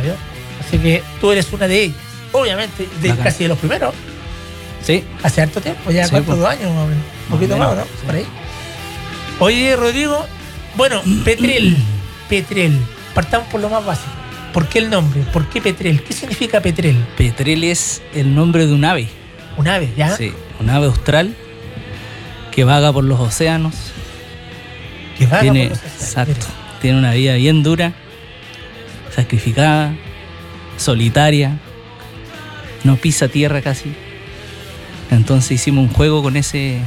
radio. Así que tú eres una de ellas. Obviamente, casi de los primeros. Sí. Hace harto tiempo, ya Sí, 4 pues. años más o menos. Un poquito más, ¿no? Sí. Por ahí. Oye, Rodrigo, bueno, Petrel. Partamos por lo más básico. ¿Por qué el nombre? ¿Por qué Petrel? ¿Qué significa Petrel? Petrel es el nombre de un ave. Un ave, ¿ya? Sí, un ave austral que vaga por los océanos. Que vaga Tiene, por los océanos. exacto, tiene una vida bien dura, sacrificada, solitaria, no pisa tierra casi. Entonces hicimos un juego con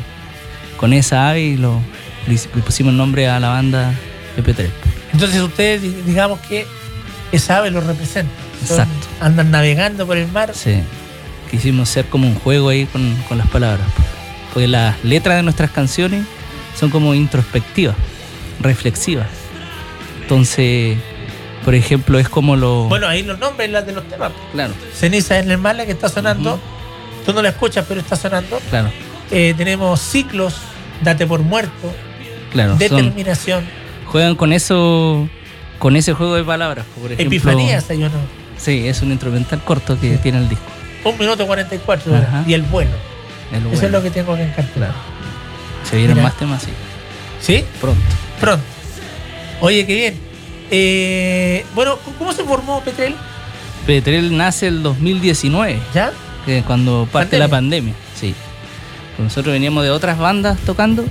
esa ave y le pusimos el nombre a la banda de Petrel. Entonces ustedes, digamos que esa ave lo representa. Exacto. Andan navegando por el mar. Sí, quisimos hacer como un juego ahí con las palabras. Porque las letras de nuestras canciones son como introspectivas, reflexivas. Entonces, por ejemplo, es como lo... Bueno, ahí los nombres las de los temas. Claro, Ceniza en el mar, la que está sonando. Tú no la escuchas, pero está sonando. claro, Tenemos Ciclos, Date por muerto, claro. Determinación, Juegan con eso, con ese juego de palabras. Por ejemplo, Epifanías, hay uno. Sí, es un instrumental corto que tiene el disco. 1 minuto 44 Ajá. y el vuelo. El Eso bueno. es lo que tengo que encartar. Claro. Se vienen Mira. más temas, sí. ¿Sí? Pronto. Pronto. Oye, qué bien. Bueno, ¿cómo se formó Petrel? Petrel nace el 2019, ¿Ya? que cuando parte la pandemia. Sí. Nosotros veníamos de otras bandas tocando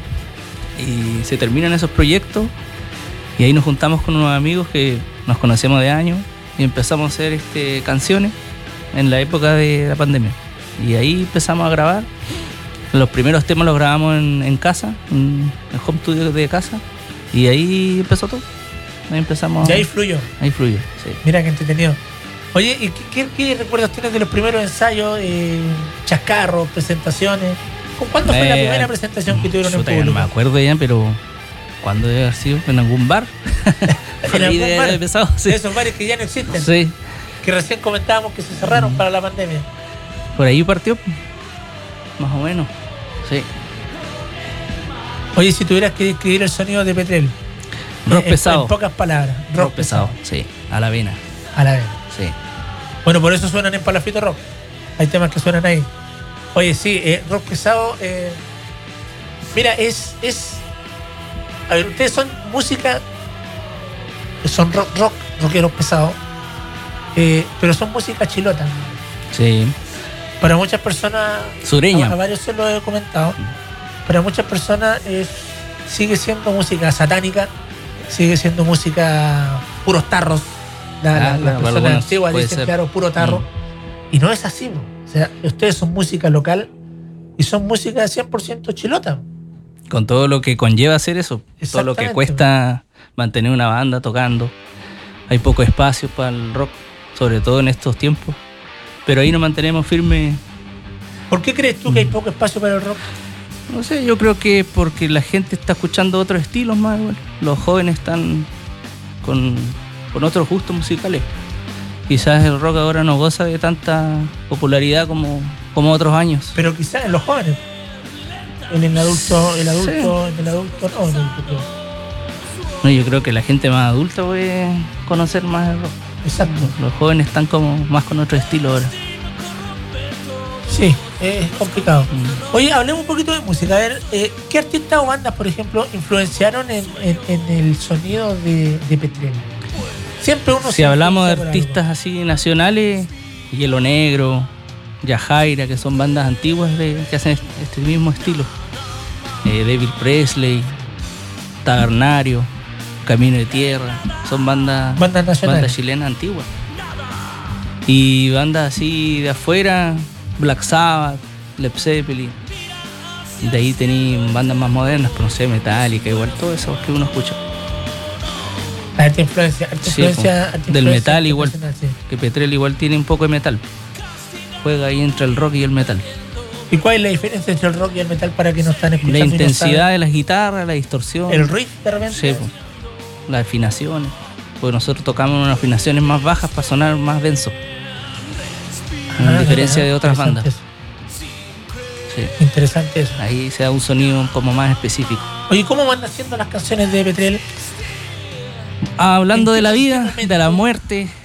y se terminan esos proyectos y ahí nos juntamos con unos amigos que nos conocemos de años y empezamos a hacer canciones en la época de la pandemia. Y ahí empezamos a grabar. Los primeros temas los grabamos en casa, en el home studio de casa, y ahí empezó todo. Ahí empezamos. Y ahí fluyó. Ahí fluyó, sí. Mira qué entretenido. Oye, ¿y qué recuerdos tienes de los primeros ensayos, chascarros, presentaciones? ¿Cuándo fue la primera presentación que tuvieron en Chuta, público? No me acuerdo ya, pero ¿cuándo debe haber sido? ¿En algún bar? ¿En algún bar? Empezado, sí. De esos bares que ya no existen. Sí, Que recién comentábamos que se cerraron para la pandemia. por ahí partió, más o menos. Sí. Oye, si tuvieras que describir el sonido de Petrel. Rock pesado. En pocas palabras. Rock pesado. Sí, a la vena. A la vez. Sí. Bueno, por eso suenan en Palafito Rock. Hay temas que suenan ahí. Oye, sí, rock pesado. Mira, es. A ver, ustedes son música. Son rockeros pesados. Pero son música chilota. Sí. Para muchas personas. Sureña. A varios se lo he comentado. Para muchas personas sigue siendo música satánica. Sigue siendo música puros tarros. Las personas algunos antiguas puede dicen, ser. claro, puro tarro. Y no es así, bro. O sea, ustedes son música local y son música 100% chilota. Con todo lo que conlleva hacer eso. Todo lo que Exactamente. cuesta mantener una banda tocando. Hay poco espacio para el rock, sobre todo en estos tiempos. Pero ahí nos mantenemos firmes. ¿Por qué crees tú que hay poco espacio para el rock? No sé, yo creo que porque la gente está escuchando otros estilos más. Igual. Los jóvenes están con otros gustos musicales. Quizás el rock ahora no goza de tanta popularidad como otros años. Pero quizás en los jóvenes. En el adulto, Sí. en el adulto no, creo. No, yo creo que la gente más adulta puede conocer más el rock. Exacto. Los jóvenes están como más con otro estilo ahora. Sí, es complicado. Oye, hablemos un poquito de música. A ver, ¿qué artistas o bandas, por ejemplo, influenciaron en el sonido de Petrel? Siempre uno... Si hablamos de artistas así nacionales, Hielo Negro, Yajaira, que son bandas antiguas que hacen este mismo estilo. David Presley, Tabernario, Camino de Tierra, son bandas nacionales. Bandas chilenas antiguas. Y bandas así de afuera, Black Sabbath, Led Zeppelin. De ahí tení bandas más modernas, pero no sé, Metallica, igual todo eso que uno escucha. Harta influencia, del metal igual, sí. que Petrel igual tiene un poco de metal. Juega ahí entre el rock y el metal. ¿Y cuál es la diferencia entre el rock y el metal para que no están escuchando? La y no intensidad saben? de las guitarras, la distorsión. El riff de repente. Sí, las afinaciones. Porque nosotros tocamos unas afinaciones más bajas para sonar más denso. En diferencia de otras bandas. Eso. Sí. Interesante eso. Ahí se da un sonido como más específico. Oye, ¿cómo van haciendo las canciones de Petrel? Hablando de la vida, de la muerte,